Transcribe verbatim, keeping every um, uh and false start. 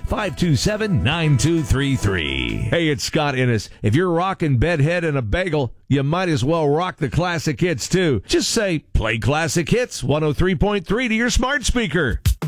five two seven, nine two three three. Hey, it's Scott Innes. If you're rocking Bedhead and a bagel, you might as well rock the classic hits, too. Just say, play classic hits one oh three point three to your smart speaker.